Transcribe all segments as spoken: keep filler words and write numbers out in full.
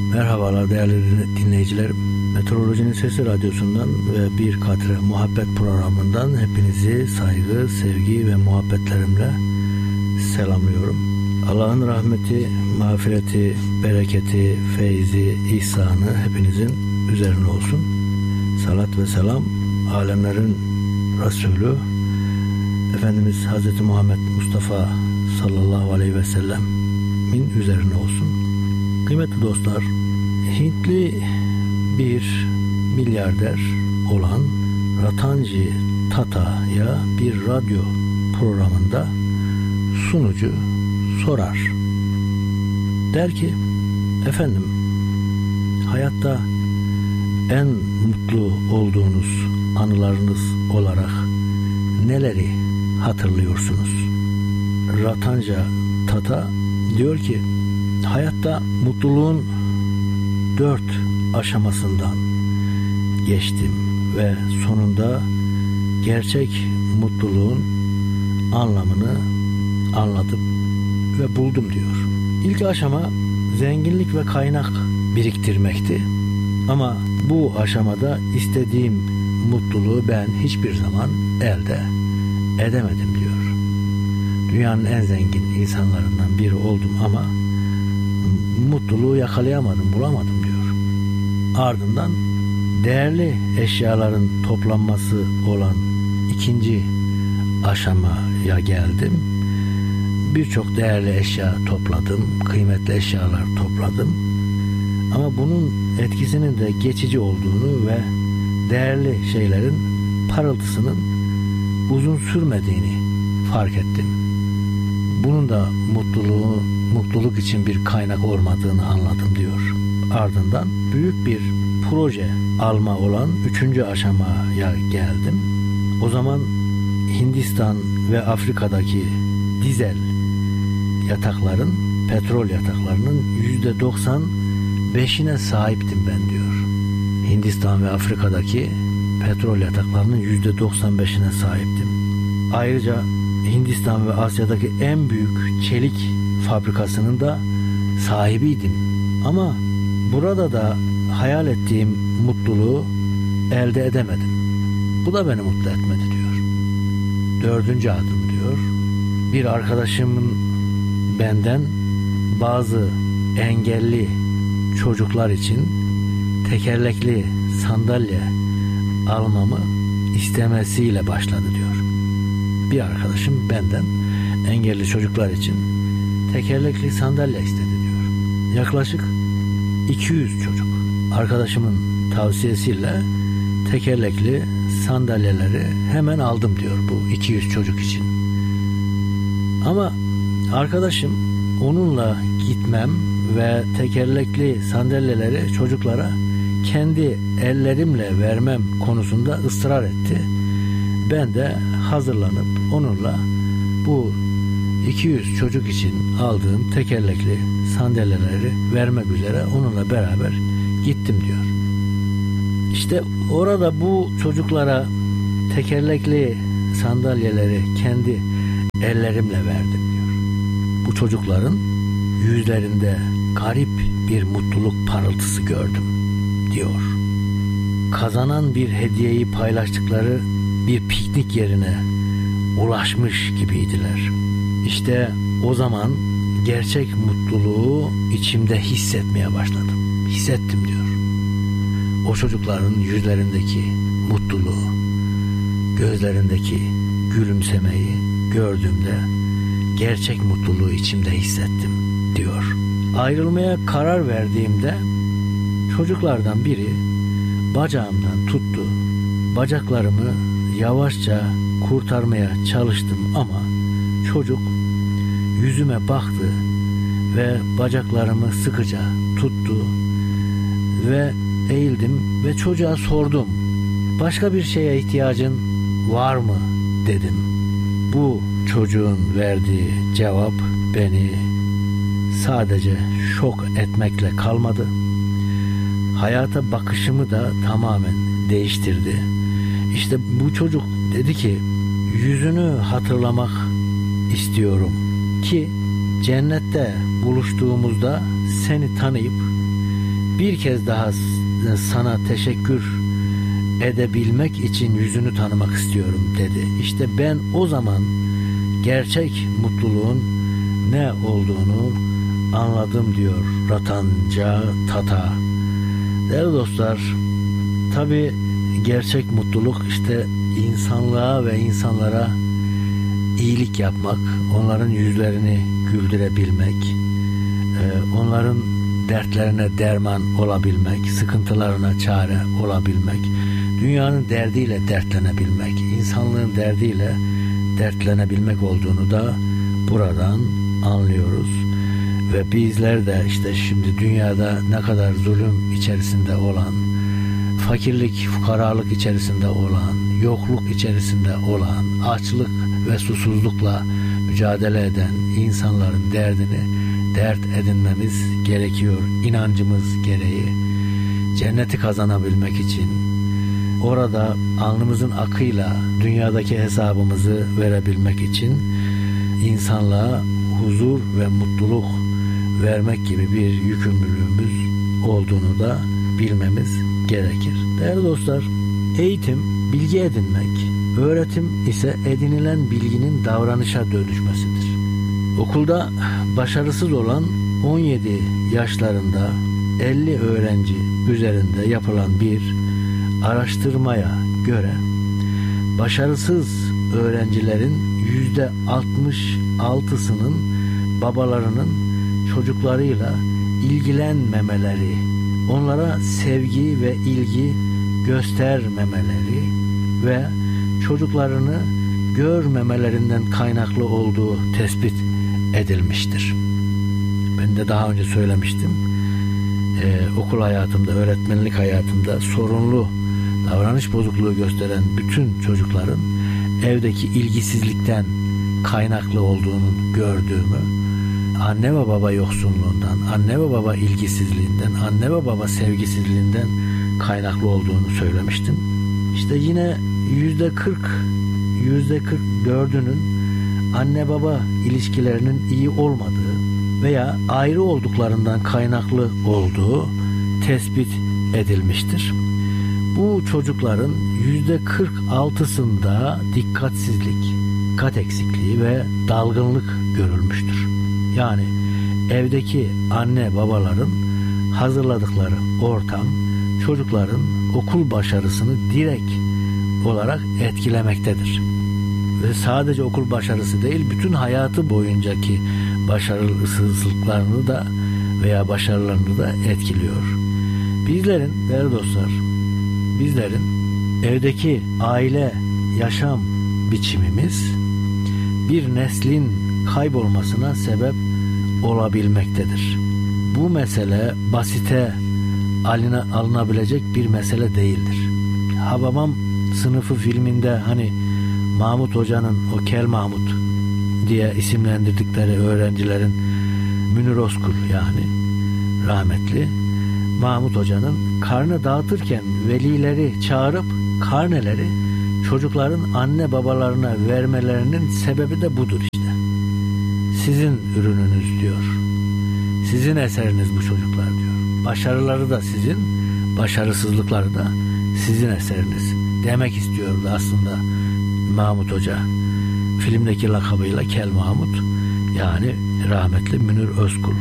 Merhabalar değerli dinleyicilerim. Meteorolojinin Sesi Radyosu'ndan ve Bir Katre Muhabbet programından hepinizi saygı, sevgi ve muhabbetlerimle selamlıyorum. Allah'ın rahmeti, mağfireti, bereketi, feyzi, ihsanı hepinizin üzerine olsun. Salat ve selam alemlerin Resulü Efendimiz Hazreti Muhammed Mustafa sallallahu aleyhi ve sellem'in üzerine olsun. Kıymetli dostlar, Hintli bir milyarder olan Ratanji Tata'ya bir radyo programında sunucu sorar. Der ki, efendim, hayatta en mutlu olduğunuz anılarınız olarak neleri hatırlıyorsunuz? Ratanja Tata diyor ki, hayatta mutluluğun dört aşamasından geçtim ve sonunda gerçek mutluluğun anlamını anladım ve buldum diyor. İlk aşama zenginlik ve kaynak biriktirmekti. Ama bu aşamada istediğim mutluluğu ben hiçbir zaman elde edemedim diyor. Dünyanın en zengin insanlarından biri oldum ama mutluluğu yakalayamadım, bulamadım diyor. Ardından değerli eşyaların toplanması olan ikinci aşamaya geldim. Birçok değerli eşya topladım, kıymetli eşyalar topladım. Ama bunun etkisinin de geçici olduğunu ve değerli şeylerin parıltısının uzun sürmediğini fark ettim. Bunun da mutluluğu, mutluluk için bir kaynak olmadığını anladım diyor. Ardından büyük bir proje alma olan üçüncü aşamaya geldim. O zaman Hindistan ve Afrika'daki dizel yatakların, petrol yataklarının yüzde doksan beşine sahiptim ben diyor. Hindistan ve Afrika'daki petrol yataklarının yüzde doksan beşine sahiptim. Ayrıca Hindistan ve Asya'daki en büyük çelik fabrikasının da sahibiydim. Ama burada da hayal ettiğim mutluluğu elde edemedim. Bu da beni mutlu etmedi diyor. Dördüncü adım diyor. Bir arkadaşımın benden bazı engelli çocuklar için tekerlekli sandalye almamı istemesiyle başladı diyor. Bir arkadaşım benden engelli çocuklar için tekerlekli sandalye istedi diyor. Yaklaşık iki yüz çocuk arkadaşımın tavsiyesiyle tekerlekli sandalyeleri hemen aldım diyor bu iki yüz çocuk için. Ama arkadaşım onunla gitmem ve tekerlekli sandalyeleri çocuklara kendi ellerimle vermem konusunda ısrar etti. Ben de hazırlanıp onunla bu iki yüz çocuk için aldığım tekerlekli sandalyeleri vermek üzere onunla beraber gittim diyor. İşte orada bu çocuklara tekerlekli sandalyeleri kendi ellerimle verdim diyor. Bu çocukların yüzlerinde garip bir mutluluk parıltısı gördüm diyor. Kazanan bir hediyeyi paylaştıkları bir piknik yerine ulaşmış gibiydiler. İşte o zaman gerçek mutluluğu içimde hissetmeye başladım. Hissettim diyor. O çocukların yüzlerindeki mutluluğu, gözlerindeki gülümsemeyi gördüğümde gerçek mutluluğu içimde hissettim diyor. Ayrılmaya karar verdiğimde çocuklardan biri bacağımdan tuttu. Bacaklarımı yavaşça kurtarmaya çalıştım ama çocuk yüzüme baktı ve bacaklarımı sıkıca tuttu ve eğildim ve çocuğa sordum. Başka bir şeye ihtiyacın var mı dedim. Bu çocuğun verdiği cevap beni sadece şok etmekle kalmadı. Hayata bakışımı da tamamen değiştirdi. İşte bu çocuk dedi ki, yüzünü hatırlamak istiyorum ki cennette buluştuğumuzda seni tanıyıp bir kez daha sana teşekkür edebilmek için yüzünü tanımak istiyorum dedi. İşte ben o zaman gerçek mutluluğun ne olduğunu anladım diyor Ratanca Tata. Değerli dostlar, tabii gerçek mutluluk işte insanlığa ve insanlara iyilik yapmak, onların yüzlerini güldürebilmek, onların dertlerine derman olabilmek, sıkıntılarına çare olabilmek, dünyanın derdiyle dertlenebilmek, insanlığın derdiyle dertlenebilmek olduğunu da buradan anlıyoruz. Ve bizler de işte şimdi dünyada ne kadar zulüm içerisinde olan, fakirlik, fukaralık içerisinde olan, yokluk içerisinde olan, açlık ve susuzlukla mücadele eden insanların derdini dert edinmemiz gerekiyor. İnancımız gereği cenneti kazanabilmek için orada alnımızın akıyla dünyadaki hesabımızı verebilmek için insanlığa huzur ve mutluluk vermek gibi bir yükümlülüğümüz olduğunu da bilmemiz gerekir. Değerli dostlar, eğitim bilgi edinmek, öğretim ise edinilen bilginin davranışa dönüşmesidir. Okulda başarısız olan on yedi yaşlarında elli öğrenci üzerinde yapılan bir araştırmaya göre başarısız öğrencilerin yüzde altmış altısının babalarının çocuklarıyla ilgilenmemeleri, onlara sevgi ve ilgi göstermemeleri ve çocuklarını görmemelerinden kaynaklı olduğu tespit edilmiştir. Ben de daha önce söylemiştim. Ee, okul hayatımda, öğretmenlik hayatımda sorunlu davranış bozukluğu gösteren bütün çocukların evdeki ilgisizlikten kaynaklı olduğunu gördüğümü, anne ve baba yoksunluğundan, anne ve baba ilgisizliğinden, anne ve baba sevgisizliğinden kaynaklı olduğunu söylemiştim. İşte yine yüzde kırk, yüzde kırk dördünün anne baba ilişkilerinin iyi olmadığı veya ayrı olduklarından kaynaklı olduğu tespit edilmiştir. Bu çocukların yüzde kırk altısında dikkatsizlik, dikkat eksikliği ve dalgınlık görülmüştür. Yani evdeki anne babaların hazırladıkları ortam çocukların okul başarısını direkt olarak etkilemektedir. Ve sadece okul başarısı değil, bütün hayatı boyuncaki başarısızlıklarını da veya başarılarını da etkiliyor. Bizlerin, değerli dostlar, bizlerin evdeki aile yaşam biçimimiz bir neslin kaybolmasına sebep olabilmektedir. Bu mesele basite alınabilecek bir mesele değildir. Hababam sınıfı filminde hani Mahmut Hoca'nın o Kel Mahmut diye isimlendirdikleri öğrencilerin Münir Özkul yani rahmetli Mahmut Hoca'nın karne dağıtırken velileri çağırıp karneleri çocukların anne babalarına vermelerinin sebebi de budur işte. Sizin ürününüz diyor. Sizin eseriniz bu çocuklar diyor. Başarıları da sizin, başarısızlıkları da sizin eseriniz demek istiyordu aslında Mahmut Hoca. Filmdeki lakabıyla Kel Mahmut, yani rahmetli Münir Özkul.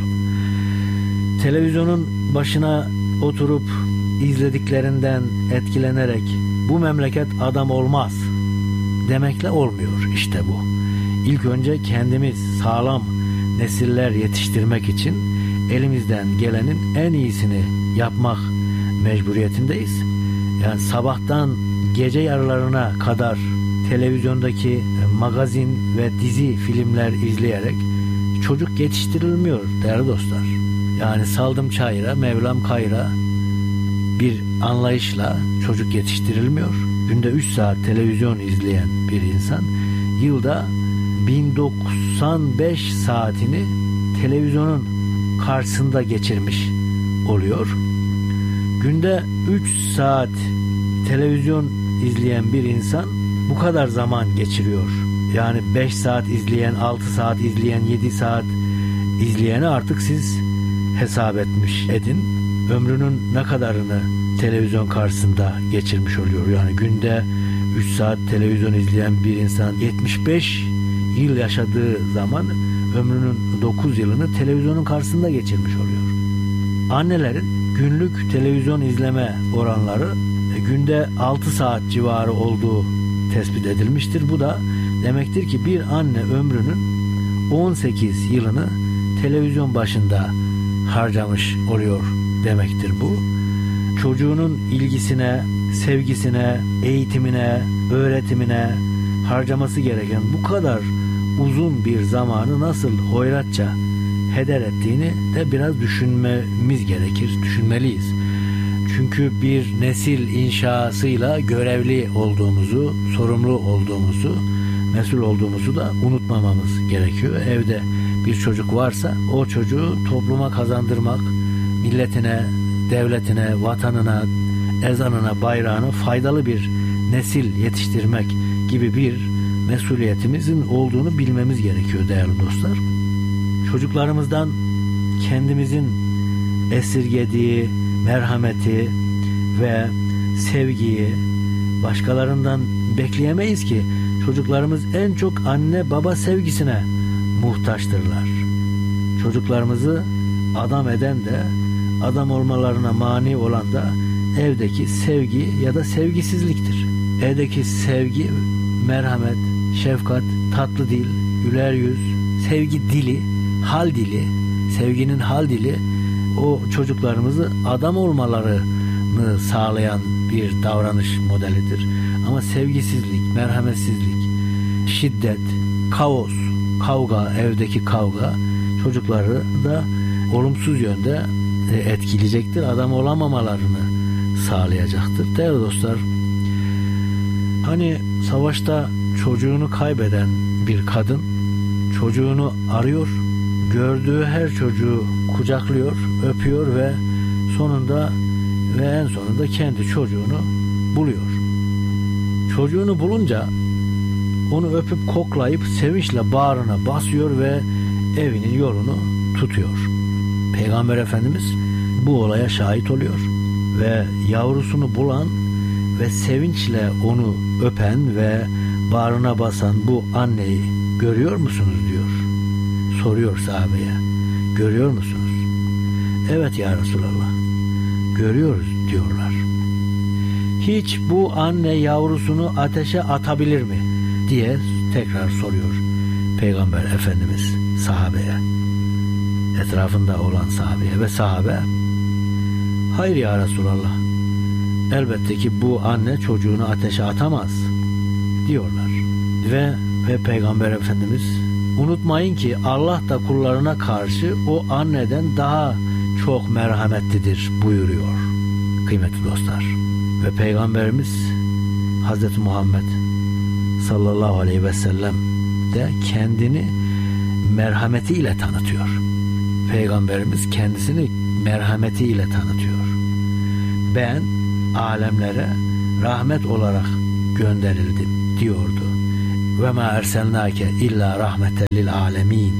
Televizyonun başına oturup izlediklerinden etkilenerek bu memleket adam olmaz demekle olmuyor işte bu. İlk önce kendimiz sağlam nesiller yetiştirmek için elimizden gelenin en iyisini yapmak mecburiyetindeyiz. Yani sabahtan gece yarılarına kadar televizyondaki magazin ve dizi filmler izleyerek çocuk yetiştirilmiyor değerli dostlar. Yani saldım çayıra, Mevlam kayra bir anlayışla çocuk yetiştirilmiyor. Günde üç saat televizyon izleyen bir insan yılda bin doksan beş saatini televizyonun karşısında geçirmiş oluyor. Günde üç saat televizyon izleyen bir insan bu kadar zaman geçiriyor. Yani beş saat izleyen, altı saat izleyen, yedi saat izleyeni artık siz hesap etmiş edin ömrünün ne kadarını televizyon karşısında geçirmiş oluyor. Yani günde üç saat televizyon izleyen bir insan yetmiş beş yıl yaşadığı zaman ömrünün dokuz yılını televizyonun karşısında geçirmiş oluyor. Annelerin günlük televizyon izleme oranları günde altı saat civarı olduğu tespit edilmiştir. Bu da demektir ki bir anne ömrünün on sekiz yılını televizyon başında harcamış oluyor demektir bu. Çocuğunun ilgisine, sevgisine, eğitimine, öğretimine harcaması gereken bu kadar uzun bir zamanı nasıl hoyratça heder ettiğini de biraz düşünmemiz gerekir, düşünmeliyiz. Çünkü bir nesil inşasıyla görevli olduğumuzu, sorumlu olduğumuzu, mesul olduğumuzu da unutmamamız gerekiyor. Evde bir çocuk varsa o çocuğu topluma kazandırmak, milletine, devletine, vatanına, ezanına, bayrağına faydalı bir nesil yetiştirmek gibi bir mesuliyetimizin olduğunu bilmemiz gerekiyor değerli dostlar. Çocuklarımızdan kendimizin esirgediği merhameti ve sevgiyi başkalarından bekleyemeyiz ki. Çocuklarımız en çok anne baba sevgisine muhtaçtırlar. Çocuklarımızı adam eden de, adam olmalarına mani olan da evdeki sevgi ya da sevgisizliktir. Evdeki sevgi, merhamet, şefkat, tatlı dil, güler yüz, sevgi dili, hal dili, sevginin hal dili o çocuklarımızı adam olmalarını sağlayan bir davranış modelidir. Ama sevgisizlik, merhametsizlik, şiddet, kaos, kavga, evdeki kavga çocukları da olumsuz yönde etkileyecektir. Adam olamamalarını sağlayacaktır. Değerli dostlar, hani savaşta çocuğunu kaybeden bir kadın çocuğunu arıyor, gördüğü her çocuğu kucaklıyor, öpüyor ve sonunda ve en sonunda kendi çocuğunu buluyor. Çocuğunu bulunca onu öpüp koklayıp sevinçle bağrına basıyor ve evinin yolunu tutuyor. Peygamber Efendimiz bu olaya şahit oluyor ve yavrusunu bulan ve sevinçle onu öpen ve bağrına basan bu anneyi görüyor musunuz diyor. Soruyor sahabeye. Görüyor musunuz? Evet ya Resulallah. Görüyoruz diyorlar. Hiç bu anne yavrusunu ateşe atabilir mi diye tekrar soruyor Peygamber Efendimiz sahabeye. Etrafında olan sahabeye ve sahabe hayır ya Resulallah. Elbette ki bu anne çocuğunu ateşe atamaz diyorlar. Ve ve Peygamber Efendimiz unutmayın ki Allah da kullarına karşı o anneden daha çok merhametlidir buyuruyor kıymetli dostlar. Ve Peygamberimiz Hazreti Muhammed sallallahu aleyhi ve sellem de kendini merhametiyle tanıtıyor. Peygamberimiz kendisini merhametiyle tanıtıyor. Ben alemlere rahmet olarak gönderildim diyordu. Ve ma erselnake illa rahmeten lil alemin.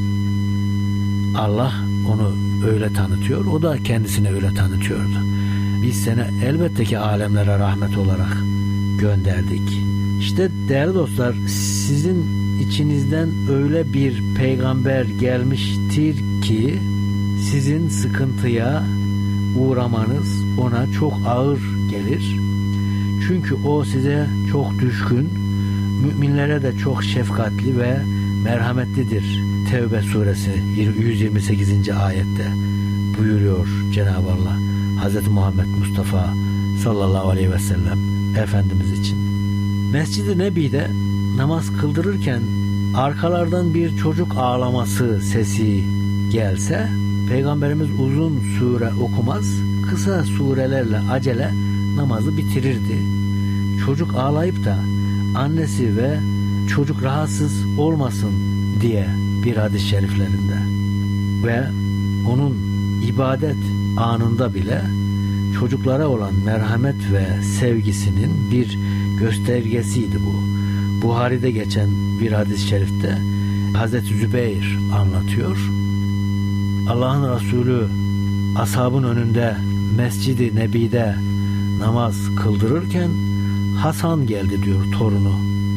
Allah onu öyle tanıtıyor. O da kendisini öyle tanıtıyordu. Biz seni elbette ki alemlere rahmet olarak gönderdik. İşte değerli dostlar, sizin içinizden öyle bir peygamber gelmiştir ki sizin sıkıntıya uğramanız ona çok ağır gelir. Çünkü o size çok düşkün, müminlere de çok şefkatli ve merhametlidir. Tevbe suresi yüz yirmi sekizinci ayette buyuruyor Cenab-ı Allah Hz. Muhammed Mustafa sallallahu aleyhi ve sellem Efendimiz için. Mescid-i Nebi'de namaz kıldırırken arkalardan bir çocuk ağlaması sesi gelse Peygamberimiz uzun sure okumaz, kısa surelerle acele namazı bitirirdi. Çocuk ağlayıp da annesi ve çocuk rahatsız olmasın diye bir hadis-i şeriflerinde ve onun ibadet anında bile çocuklara olan merhamet ve sevgisinin bir göstergesiydi bu. Buhari'de geçen bir hadis-i şerifte Hazreti Zübeyir anlatıyor. Allah'ın Resulü ashabın önünde Mescid-i Nebi'de namaz kıldırırken Hasan geldi diyor, torunu.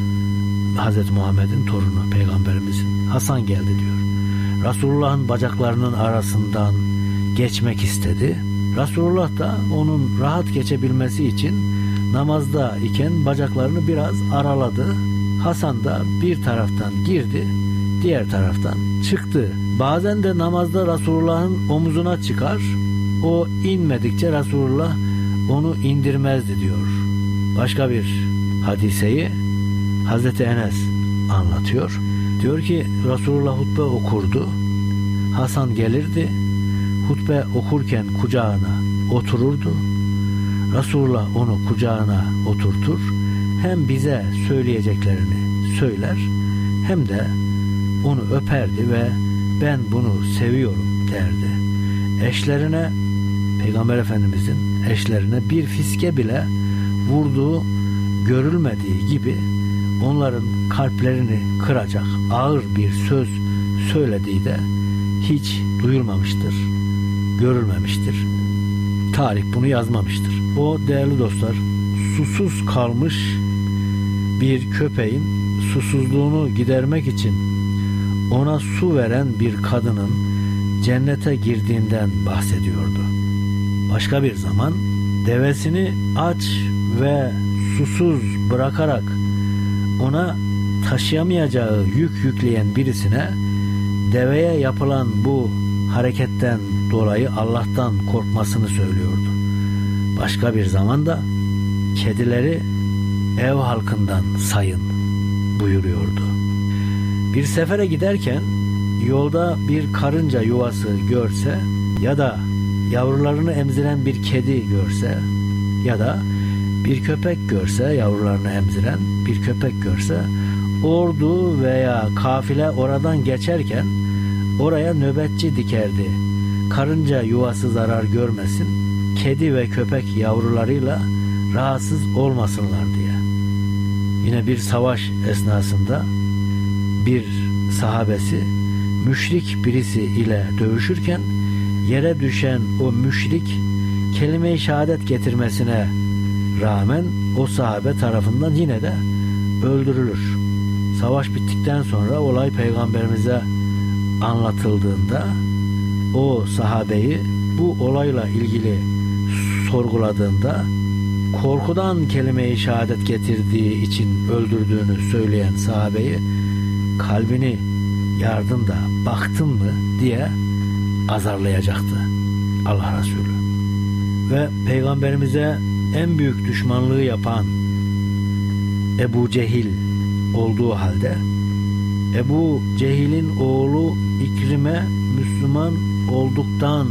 Hazreti Muhammed'in torunu, peygamberimizin. Hasan geldi diyor. Resulullah'ın bacaklarının arasından geçmek istedi. Resulullah da onun rahat geçebilmesi için namazda iken bacaklarını biraz araladı. Hasan da bir taraftan girdi, diğer taraftan çıktı. Bazen de namazda Resulullah'ın omuzuna çıkar. O inmedikçe Resulullah onu indirmezdi diyor. Başka bir hadiseyi Hazreti Enes anlatıyor. Diyor ki Resulullah hutbe okurdu. Hasan gelirdi. Hutbe okurken kucağına otururdu. Resulullah onu kucağına oturtur. Hem bize söyleyeceklerini söyler, hem de onu öperdi ve ben bunu seviyorum derdi. Eşlerine, Peygamber Efendimizin eşlerine bir fiske bile vurduğu görülmediği gibi onların kalplerini kıracak ağır bir söz söylediği de hiç duyulmamıştır, görülmemiştir. Tarih bunu yazmamıştır. O değerli dostlar, susuz kalmış bir köpeğin susuzluğunu gidermek için ona su veren bir kadının cennete girdiğinden bahsediyordu. Başka bir zaman devesini aç ve susuz bırakarak ona taşıyamayacağı yük yükleyen birisine deveye yapılan bu hareketten dolayı Allah'tan korkmasını söylüyordu. Başka bir zaman da kedileri ev halkından sayın buyuruyordu. Bir sefere giderken yolda bir karınca yuvası görse ya da yavrularını emziren bir kedi görse ya da bir köpek görse, yavrularını emziren bir köpek görse, ordu veya kafile oradan geçerken oraya nöbetçi dikerdi. Karınca yuvası zarar görmesin, kedi ve köpek yavrularıyla rahatsız olmasınlar diye. Yine bir savaş esnasında bir sahabesi müşrik birisi ile dövüşürken yere düşen o müşrik kelime-i şehadet getirmesine rağmen o sahabe tarafından yine de öldürülür. Savaş bittikten sonra olay Peygamberimize anlatıldığında o sahabeyi bu olayla ilgili sorguladığında korkudan kelime-i şehadet getirdiği için öldürdüğünü söyleyen sahabeyi kalbini yardın da baktın mı diye azarlayacaktı Allah Resulü. Ve Peygamberimize en büyük düşmanlığı yapan Ebu Cehil olduğu halde Ebu Cehil'in oğlu İkrim'e Müslüman olduktan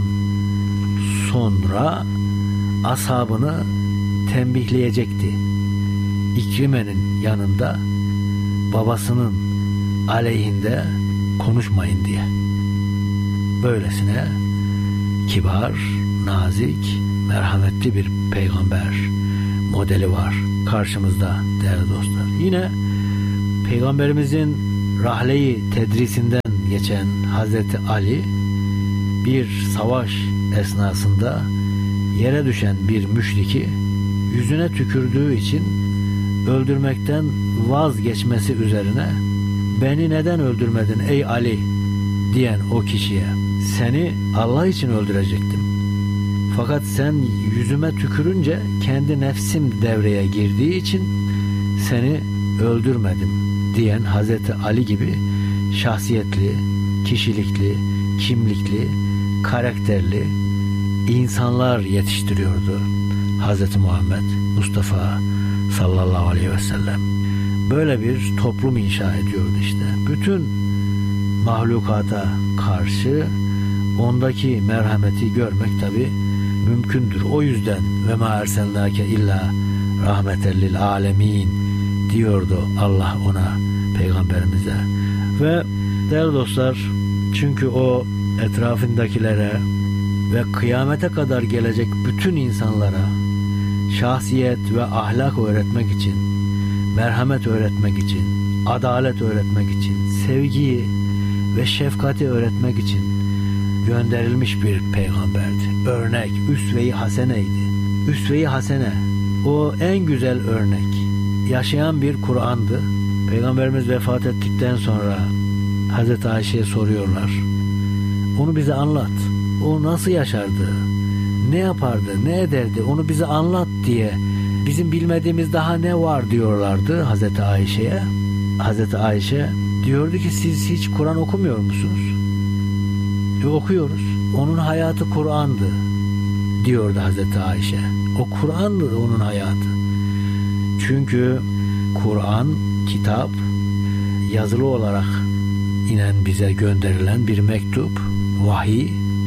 sonra ashabını tembihleyecekti. İkrime'nin yanında babasının aleyhinde konuşmayın diye. Böylesine kibar, nazik, merhametli bir peygamber modeli var karşımızda değerli dostlar. Yine Peygamberimizin rahle-i tedrisinden geçen Hazreti Ali bir savaş esnasında yere düşen bir müşriki yüzüne tükürdüğü için öldürmekten vazgeçmesi üzerine beni neden öldürmedin ey Ali diyen o kişiye seni Allah için öldürecektim. Fakat sen yüzüme tükürünce kendi nefsim devreye girdiği için seni öldürmedim diyen Hazreti Ali gibi şahsiyetli, kişilikli, kimlikli, karakterli insanlar yetiştiriyordu Hazreti Muhammed Mustafa sallallahu aleyhi ve sellem. Böyle bir toplum inşa ediyordu işte. Bütün mahlukata karşı ondaki merhameti görmek tabi mümkündür. O yüzden ve ma erselnake illa rahmeten lil alemin diyordu Allah ona, peygamberimize. Ve değerli dostlar, çünkü o etrafındakilere ve kıyamete kadar gelecek bütün insanlara şahsiyet ve ahlak öğretmek için, merhamet öğretmek için, adalet öğretmek için, sevgiyi ve şefkati öğretmek için gönderilmiş bir peygamberdi. Örnek, üsve-i haseneydi. Üsve-i hasene, o en güzel örnek. Yaşayan bir Kur'an'dı. Peygamberimiz vefat ettikten sonra Hazreti Ayşe'ye soruyorlar. Onu bize anlat. O nasıl yaşardı? Ne yapardı? Ne ederdi? Onu bize anlat diye. Bizim bilmediğimiz daha ne var diyorlardı Hazreti Ayşe'ye. Hazreti Ayşe diyordu ki siz hiç Kur'an okumuyor musunuz? E, okuyoruz. Onun hayatı Kur'an'dı diyordu Hazreti Ayşe. O Kur'an'dı onun hayatı. Çünkü Kur'an, kitap, yazılı olarak inen bize gönderilen bir mektup, vahiy,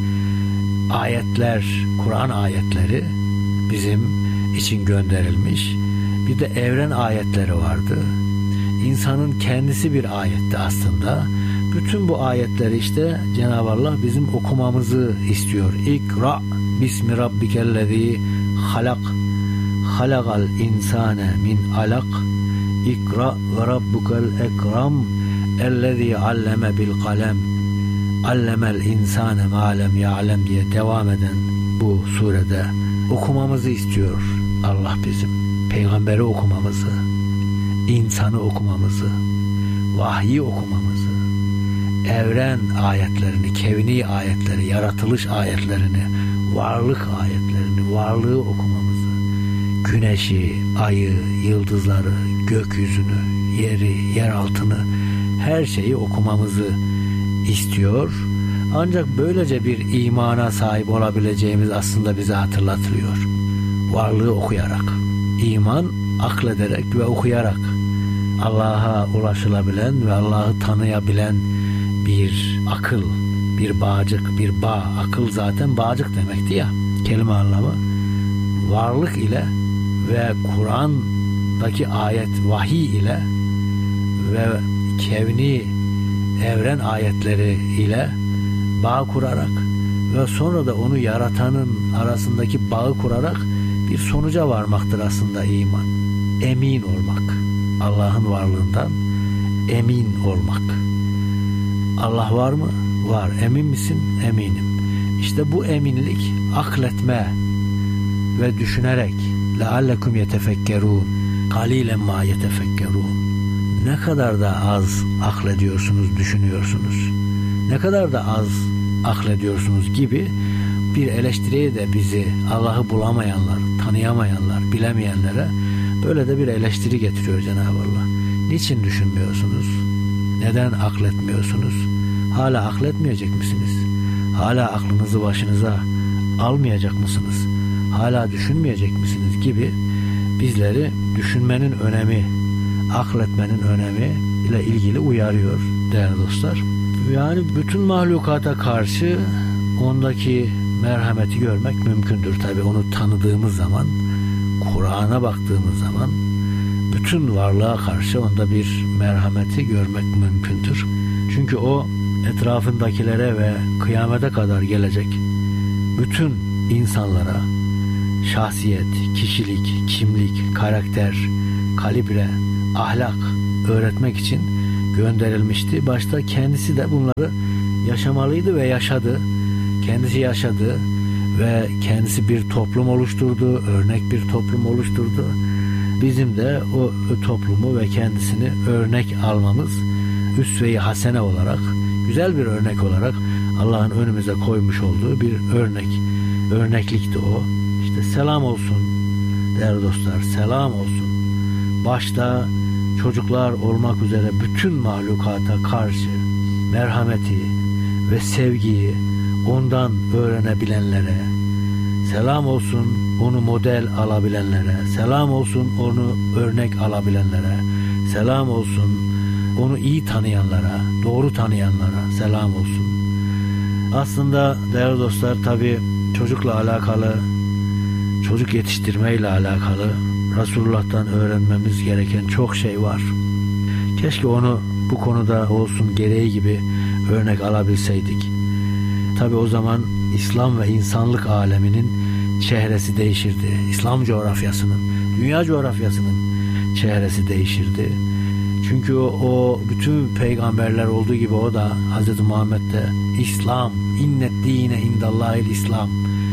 ayetler, Kur'an ayetleri bizim için gönderilmiş. Bir de evren ayetleri vardı. İnsanın kendisi bir ayetti aslında. Bütün bu ayetleri işte Cenab-ı Allah bizim okumamızı istiyor. İkra bismi rabbikellezî halak halakal insane min alak ikra ve rabbukel ekram ellezî alleme bil kalem allemel insane ma lem ya'lem diye devam eden bu surede okumamızı istiyor Allah bizim. Peygamberi okumamızı, insanı okumamızı, vahyi okumamızı, evren ayetlerini, kevni ayetleri, yaratılış ayetlerini, varlık ayetlerini, varlığı okumamızı, güneşi, ayı, yıldızları, gökyüzünü, yeri, yeraltını, her şeyi okumamızı istiyor. Ancak böylece bir imana sahip olabileceğimiz aslında bize hatırlatılıyor. Varlığı okuyarak, iman aklederek ve okuyarak Allah'a ulaşılabilen ve Allah'ı tanıyabilen bir akıl, bir bağcık, bir bağ. Akıl zaten bağcık demekti ya, kelime anlamı. Varlık ile ve Kur'an'daki ayet, vahiy ile ve kevni evren ayetleri ile bağ kurarak ve sonra da onu yaratanın arasındaki bağı kurarak bir sonuca varmaktır aslında iman. Emin olmak. Allah'ın varlığından emin olmak. Allah var mı? Var. Emin misin? Eminim. İşte bu eminlik akletme ve düşünerek leallekum yetefekkerun kalilen ma yetefekkerun. Ne kadar da az aklediyorsunuz, düşünüyorsunuz. Ne kadar da az aklediyorsunuz gibi bir eleştiriye de bizi Allah'ı bulamayanlar, tanıyamayanlar, bilemeyenlere böyle de bir eleştiri getiriyor Cenab-ı Allah. Niçin düşünmüyorsunuz? Neden akletmiyorsunuz? Hala akletmeyecek misiniz? Hala aklınızı başınıza almayacak mısınız? Hala düşünmeyecek misiniz gibi bizleri düşünmenin önemi, akletmenin önemi ile ilgili uyarıyor değerli dostlar. Yani bütün mahlukata karşı ondaki merhameti görmek mümkündür. Tabii onu tanıdığımız zaman, Kur'an'a baktığımız zaman bütün varlığa karşı onda bir merhameti görmek mümkündür. Çünkü o etrafındakilere ve kıyamete kadar gelecek bütün insanlara şahsiyet, kişilik, kimlik, karakter, kalibre, ahlak öğretmek için gönderilmişti. Başta kendisi de bunları yaşamalıydı ve yaşadı. Kendisi yaşadı ve kendisi bir toplum oluşturdu, örnek bir toplum oluşturdu. Bizim de o toplumu ve kendisini örnek almamız, üsve-i hasene olarak, güzel bir örnek olarak Allah'ın önümüze koymuş olduğu bir örnek. Örneklikti o. İşte selam olsun değerli dostlar, selam olsun. Başta çocuklar olmak üzere bütün mahlukata karşı merhameti ve sevgiyi ondan öğrenebilenlere, selam olsun onu model alabilenlere, selam olsun onu örnek alabilenlere, selam olsun onu iyi tanıyanlara, doğru tanıyanlara selam olsun. Aslında değerli dostlar, tabii çocukla alakalı, çocuk yetiştirmeyle alakalı Resulullah'tan öğrenmemiz gereken çok şey var. Keşke onu bu konuda olsun gereği gibi örnek alabilseydik. Tabii o zaman İslam ve insanlık aleminin çehresi değişirdi. İslam coğrafyasının, dünya coğrafyasının çehresi değişirdi. Çünkü o, o bütün peygamberler olduğu gibi o da Hz. Muhammed de İslam İnnet dine indallahil İslam.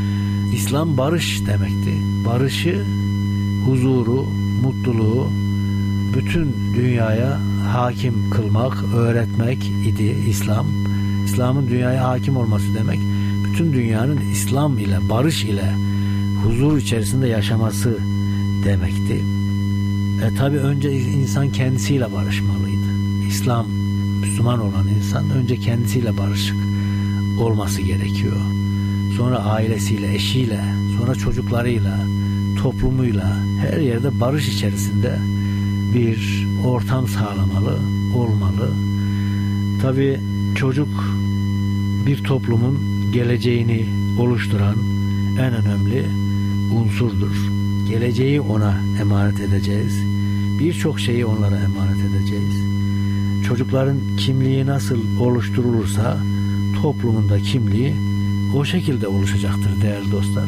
İslam barış demekti. Barışı, huzuru, mutluluğu bütün dünyaya hakim kılmak, öğretmek idi İslam. İslam'ın dünyaya hakim olması demek, bütün dünyanın İslam ile, barış ile, huzur içerisinde yaşaması demekti. E tabi önce insan kendisiyle barışmalıydı. İslam, Müslüman olan insan önce kendisiyle barışık olması gerekiyor. Sonra ailesiyle, eşiyle, sonra çocuklarıyla, toplumuyla, her yerde barış içerisinde bir ortam sağlamalı, olmalı. Tabii çocuk bir toplumun geleceğini oluşturan en önemli unsurdur. Geleceği ona emanet edeceğiz. Birçok şeyi onlara emanet edeceğiz. Çocukların kimliği nasıl oluşturulursa toplumun da kimliği o şekilde oluşacaktır değerli dostlar.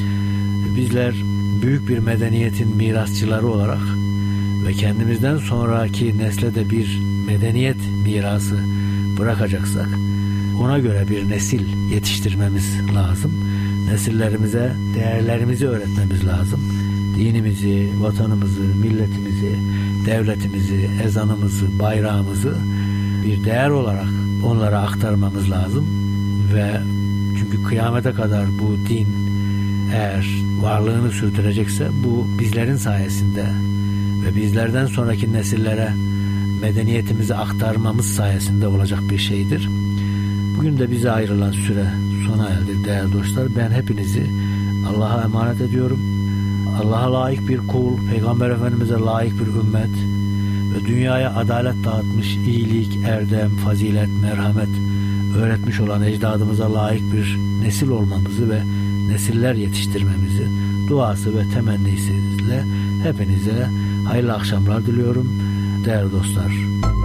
Bizler büyük bir medeniyetin mirasçıları olarak ve kendimizden sonraki nesle de bir medeniyet mirası bırakacaksak ona göre bir nesil yetiştirmemiz lazım. Nesillerimize değerlerimizi öğretmemiz lazım. Dinimizi, vatanımızı, milletimizi, devletimizi, ezanımızı, bayrağımızı bir değer olarak onlara aktarmamız lazım. Ve çünkü kıyamete kadar bu din eğer varlığını sürdürecekse bu bizlerin sayesinde ve bizlerden sonraki nesillere medeniyetimizi aktarmamız sayesinde olacak bir şeydir. Bugün de bize ayrılan süre sona erdi değerli dostlar. Ben hepinizi Allah'a emanet ediyorum. Allah'a layık bir kul, Peygamber Efendimiz'e layık bir ümmet ve dünyaya adalet dağıtmış, iyilik, erdem, fazilet, merhamet öğretmiş olan ecdadımıza layık bir nesil olmamızı ve nesiller yetiştirmemizi duası ve temennisiyle hepinize hayırlı akşamlar diliyorum değerli dostlar.